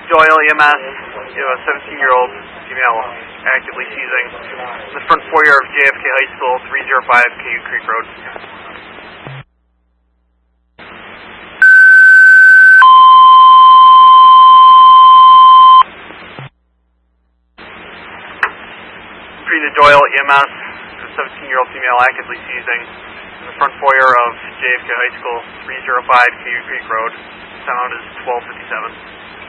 Doyle EMS, you have a 17-year-old female actively seizing in the front foyer of JFK High School, 305 KU Creek Road. Pretty Doyle EMS, a 17-year-old female actively seizing in the front foyer of JFK High School, 305 KU Creek Road. Sound is 1257.